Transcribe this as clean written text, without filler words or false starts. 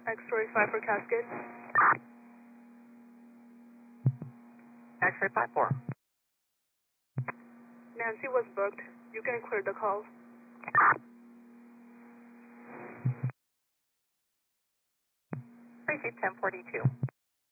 X-ray 5 for Cascade. X-ray 5-4. Nancy was booked. You can clear the calls. Receive 1042.